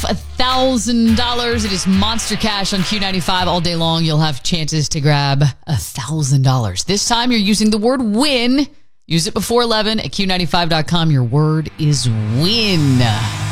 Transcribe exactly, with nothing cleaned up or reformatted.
one thousand dollars. It is Monster Cash on Q ninety-five all day long. You'll have chances to grab one thousand dollars. This time you're using the word win. Use it before eleven at Q ninety-five dot com. Your word is win.